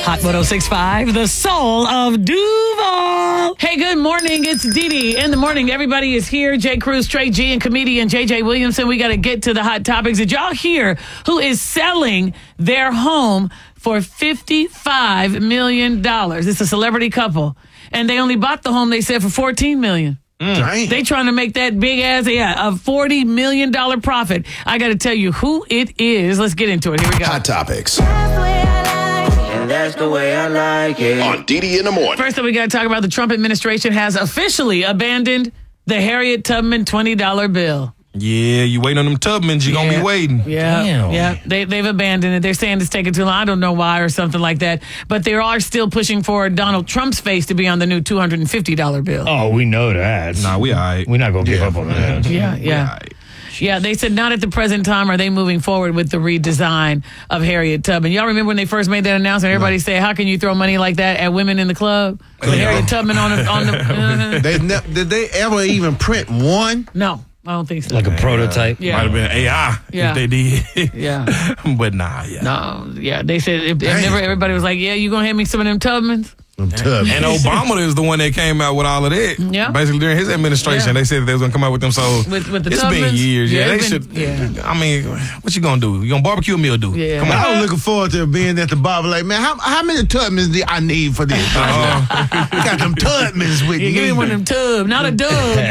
Hot 106.5, the soul of Duval. Hey, good morning. It's Dee Dee in the morning. Everybody is here. Jay Cruz, Trey G, and comedian JJ Williamson. We got to get to the hot topics. Did y'all hear who is selling their home for $55 million? It's a celebrity couple. And they only bought the home, they said, for $14 million. They trying to make that big ass, a $40 million profit. I got to tell you who it is. Let's get into it. Here we go. Hot topics. That's the way I like it. On Dee Dee in the morning. First up, we got to talk about the Trump administration has officially abandoned the Harriet Tubman $20 bill. Yeah, you waiting on them Tubmans, you're going to be waiting. Yeah, Damn. yeah. They've abandoned it. They're saying it's taking too long. I don't know why or something like that. But they are still pushing for Donald Trump's face to be on the new $250 bill. Oh, we know that. Nah, we all right. We're not going to give up on that. Yeah. All right. Yeah, they said not at the present time are they moving forward with the redesign of Harriet Tubman. Y'all remember when they first made that announcement? Everybody said, how can you throw money like that at women in the club? With Harriet Tubman on the... Did they ever even print one? No, I don't think so. Like a prototype. Yeah. Might have been AI if they did. Yeah. But nah, No, yeah, they said everybody was like, yeah, you gonna hand me some of them Tubmans? And Obama is the one that came out with all of that. Yeah. Basically, during his administration, Yeah. they said that they was going to come out with them. So With the it's Tubmans? been years. Yeah, Yeah, they it's should. been- I mean, what you going to do? You going to barbecue a meal, do? Yeah. Come on. I was looking forward to being at the bar, like, man, how many Tubmans do I need for this? Got them Tubmans with Yeah, give me one of them tubs, not a dub.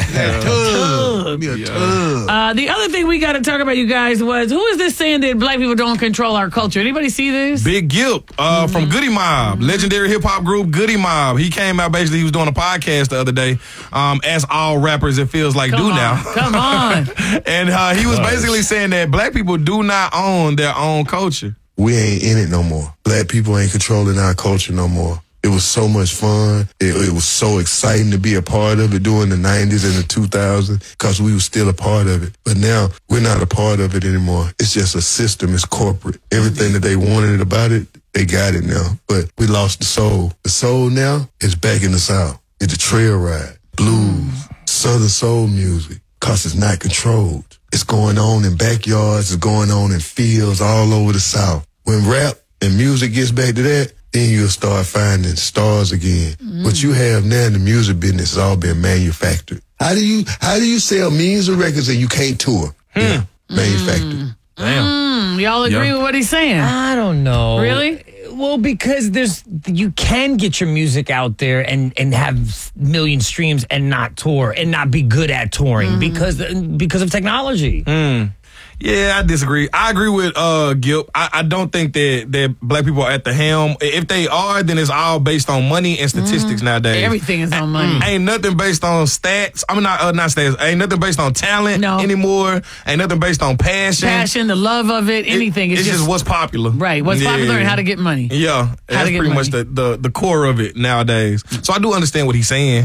Tub. Give me a tub. The other thing we got to talk about, you guys, was who is this saying that black people don't control our culture? Anybody see this? Big Gip from Goody Mob, legendary hip hop group Goody Mob. He came out basically. He was doing a podcast the other day, as all rappers it feels like Come on. now. Come on. And he was basically saying that black people do not own their own culture. We ain't in it no more. Black people ain't controlling our culture no more. It was so much fun. It was so exciting to be a part of it during the 90s and the 2000s because we were still a part of it. But now we're not a part of it anymore. It's just a system. It's corporate. Everything that they wanted about it, they got it now. But we lost the soul. The soul now is back in the South. It's a trail ride, blues, Southern soul music, because it's not controlled. It's going on in backyards. It's going on in fields all over the South. When rap and music gets back to that, then you'll start finding stars again. What you have now in the music business has all been manufactured. How do you sell millions of records and you can't tour? Yeah, manufactured. Damn. Y'all agree with what he's saying? I don't know. Really? Well, because you can get your music out there and have million streams and not tour and not be good at touring because of technology. Yeah, I disagree. I agree with Gip. I don't think that black people are at the helm. If they are, then it's all based on money and statistics nowadays. Everything is on money. Ain't nothing based on stats. I mean, not stats. Ain't nothing based on talent anymore. Ain't nothing based on passion. Passion, the love of it, anything. It's just what's popular. Right. What's popular and how to get money. Yeah. That's pretty much the core of it nowadays. So I do understand what he's saying.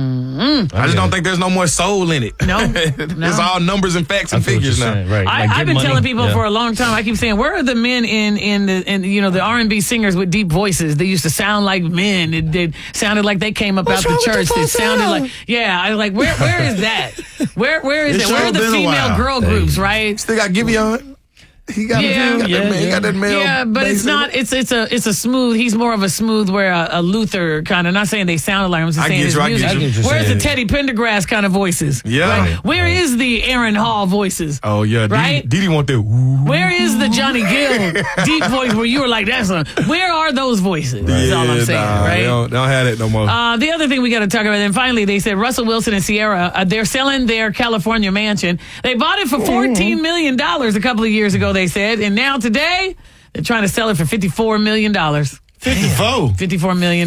I just don't think there's no more soul in it. No. It's all numbers and facts and figures now. Right. I've been telling people for a long time. I keep saying, where are the men in the R&B singers with deep voices? They used to sound like men. It sounded like they came up out the church. It sounded like, I was like, where is that? Where is it? Where are the female girl groups? Right? Still got Giveon. He got that male. Yeah, but it's not. It's a smooth. He's more of a smooth, where a Luther kind of. Not saying they sounded like him. I'm just saying his music. Where's the Teddy Pendergrass kind of voices? Yeah. Right? Where is the Aaron Hall voices? Oh yeah, right. Didi want that. Where is the Johnny Gill deep voice where you were like, that's a? Where are those voices? That's all I'm saying. Right. They don't have that no more. The other thing we got to talk about, and finally, they said Russell Wilson and Ciara, they're selling their California mansion. They bought it for $14 million a couple of years ago. They said, and now today they're trying to sell it for $54 million. 54. $54 million.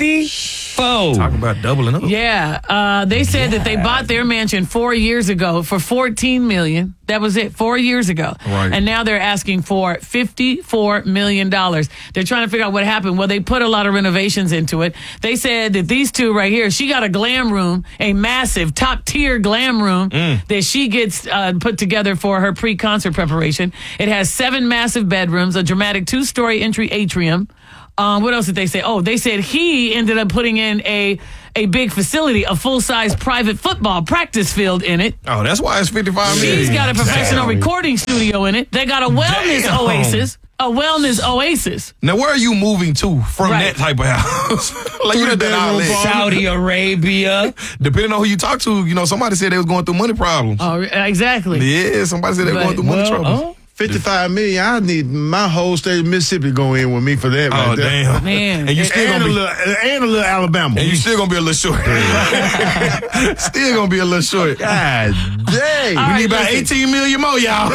54. Talk about doubling up. Yeah. They said that they bought their mansion 4 years ago for $14 million. That was it, 4 years ago. Right. And now they're asking for $54 million. They're trying to figure out what happened. Well, they put a lot of renovations into it. They said that these two right here, she got a glam room, a massive top-tier glam room that she gets put together for her pre-concert preparation. It has 7 massive bedrooms, a dramatic 2-story entry atrium. What else did they say? Oh, they said he ended up putting in a big facility, a full-size private football practice field in it. Oh, that's why it's $55 million. She's got a professional recording studio in it. They got a wellness oasis. a wellness oasis. Now, where are you moving to from Right. that type of house? Like, you done done all that. Saudi Arabia. Depending on who you talk to, somebody said they was going through money problems. Oh, exactly. Yeah, somebody said they were going through money troubles. 55 million. I need my whole state of Mississippi to go in with me for that. Oh, right there. damn. Man. And you still And gonna a be... little Alabama. And you still gonna be a little short. Still gonna be a little short. God dang. We need about 18 million more, y'all.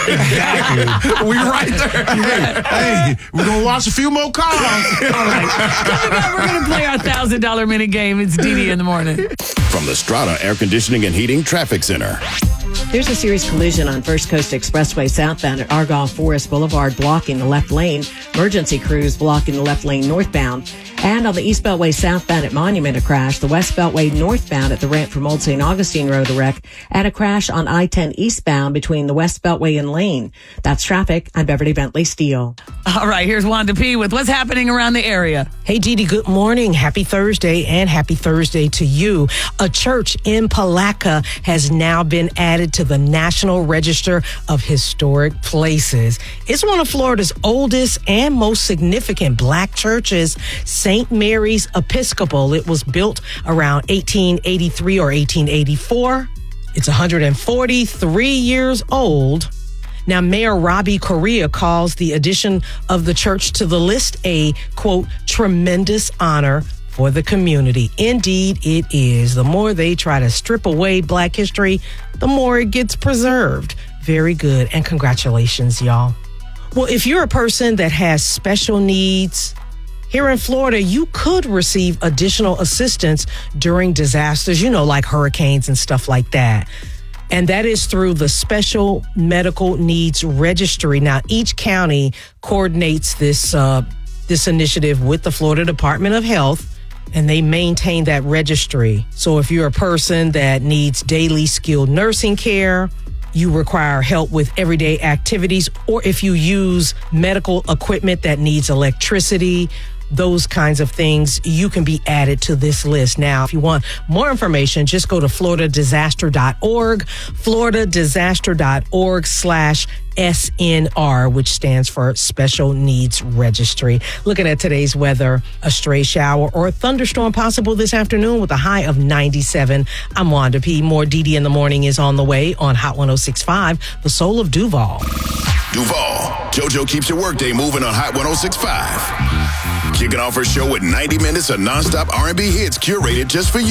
Exactly. We right there. Hey, we're going to watch a few more cars. Coming up, we're going to play our $1,000 minute game. It's Didi in the morning. From the Strata Air Conditioning and Heating Traffic Center. There's a serious collision on First Coast Expressway southbound at Argyle Forest Boulevard, blocking the left lane. Emergency crews blocking the left lane northbound. And on the East Beltway southbound at Monument, a crash. The West Beltway northbound at the ramp from Old St. Augustine Road, a wreck. And a crash on I-10 eastbound between the West Beltway and Lane. That's traffic. I'm Beverly Bentley Steele. All right, here's Wanda P. with what's happening around the area. Hey, Didi, good morning. Happy Thursday, and happy Thursday to you. A church in Palatka has now been added to the National Register of Historic Places. It's one of Florida's oldest and most significant black churches, St. Mary's Episcopal. It was built around 1883 or 1884. It's 143 years old. Now, Mayor Robbie Correa calls the addition of the church to the list a, quote, tremendous honor for the community. Indeed, it is. The more they try to strip away black history, the more it gets preserved. Very good. And congratulations, y'all. Well, if you're a person that has special needs, here in Florida, you could receive additional assistance during disasters, like hurricanes and stuff like that. And that is through the Special Medical Needs Registry. Now, each county coordinates this initiative with the Florida Department of Health, and they maintain that registry. So if you're a person that needs daily skilled nursing care, you require help with everyday activities, or if you use medical equipment that needs electricity, those kinds of things, you can be added to this list. Now, if you want more information, just go to floridadisaster.org, floridadisaster.org/SNR, which stands for Special Needs Registry. Looking at today's weather, a stray shower or a thunderstorm possible this afternoon with a high of 97. I'm Wanda P. More Didi in the morning is on the way on Hot 106.5, the soul of Duval. Duval. JoJo keeps your workday moving on Hot 106.5. Kicking off her show with 90 minutes of nonstop R&B hits curated just for you.